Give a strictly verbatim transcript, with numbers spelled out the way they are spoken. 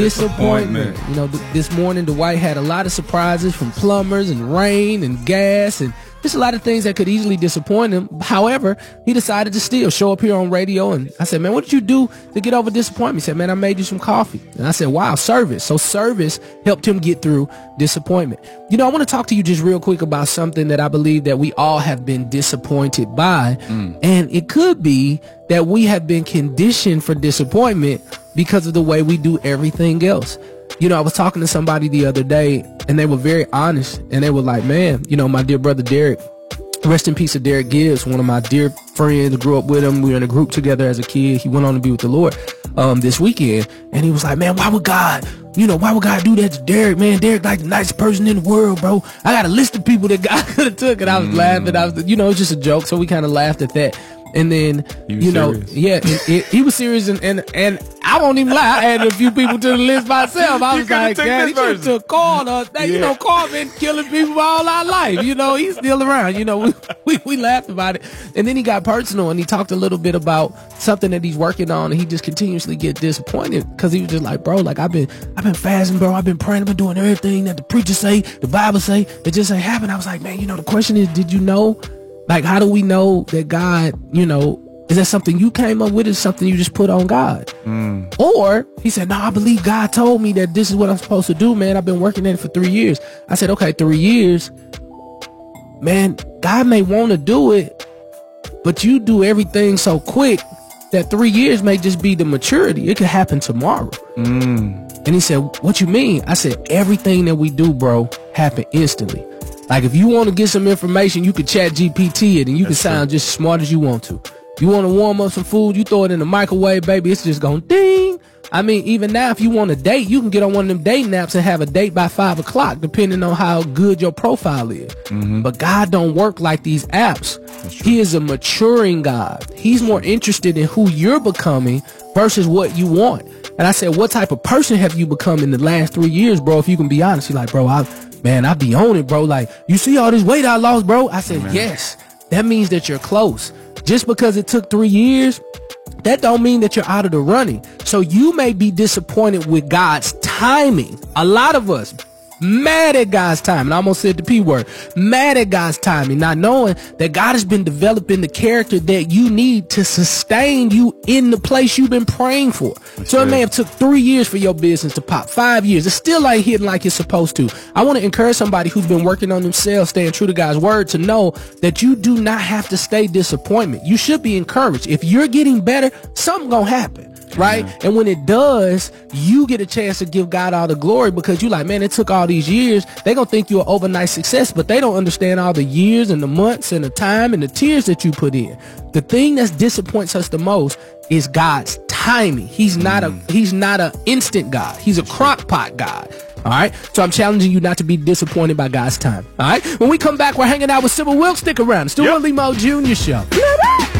Disappointment. You know, th- this morning Dwight had a lot of surprises from plumbers and rain and gas and just a lot of things that could easily disappoint him. However, he decided to still show up here on radio, and I said, man, what did you do to get over disappointment? He said, man, I made you some coffee. And I said, wow, service. So service helped him get through disappointment. You know, I want to talk to you just real quick about something that I believe that we all have been disappointed by. Mm. And it could be that we have been conditioned for disappointment because of the way we do everything else. You know, I was talking to somebody the other day, and they were very honest, and they were like, man, you know, my dear brother Derek, rest in peace of Derek Gibbs, one of my dear friends, grew up with him. We were in a group together as a kid. He went on to be with the Lord um, this weekend, and he was like, man, why would God, you know, why would God do that to Derek, man? Derek like the nicest person in the world, bro. I got a list of people that God could have took, and I was mm. laughing. I was, you know, it's just a joke, so we kind of laughed at that. And then, you know, serious. yeah, it, it, he was serious, and, and and I won't even lie, I added a few people to the list myself. I was like, man, he should have took Carl. Uh, yeah. You know, Carl been killing people all our life. You know, he's still around. You know, we, we we laughed about it. And then he got personal, and he talked a little bit about something that he's working on, and he just continuously get disappointed because he was just like, bro, like I've been I've been fasting, bro. I've been praying. I've been doing everything that the preacher say, the Bible say. It just ain't happened. I was like, man, you know, the question is, did you know? Like, how do we know that God, you know, is that something you came up with? Is something you just put on God? Mm. Or he said, no, I believe God told me that this is what I'm supposed to do, man. I've been working at it for three years. I said, okay, three years, man, God may want to do it, but you do everything so quick that three years may just be the maturity. It could happen tomorrow. Mm. And he said, what you mean? I said, everything that we do, bro, happen instantly. Like, if you want to get some information, you can chat G P T it, and you That's can sound true. just as smart as you want to. You want to warm up some food, you throw it in the microwave, baby, it's just going ding. I mean, even now, if you want a date, you can get on one of them dating apps and have a date by five o'clock, depending on how good your profile is. Mm-hmm. But God don't work like these apps. He is a maturing God. He's more interested in who you're becoming versus what you want. And I said, what type of person have you become in the last three years, bro? If you can be honest, you're like, bro, I, man, I be on it, bro. Like, you see all this weight I lost, bro? I said, Amen. Yes, that means that you're close. Just because it took three years, that don't mean that you're out of the running. So you may be disappointed with God's timing. A lot of us mad at God's timing. I almost said the P word. Mad at God's timing, not knowing that God has been developing the character that you need to sustain you in the place you've been praying for. That's so good. It may have took three years for your business to pop, five years. It still ain't hitting like it's supposed to. I want to encourage somebody who's been working on themselves, staying true to God's word, to know that you do not have to stay disappointment. You should be encouraged. If you're getting better, something gonna happen. Right? Yeah. And when it does, you get a chance to give God all the glory, because you like, man, it took all these years. They gonna think you're an overnight success, but they don't understand all the years and the months and the time and the tears that you put in. The thing that disappoints us the most is God's timing. He's mm. not a he's not an instant God. He's a crock pot God. All right. So I'm challenging you not to be disappointed by God's time. All right. When we come back, we're hanging out with Sybil Wilkes. Stick around. It's the yep. Willie Mo Junior Show.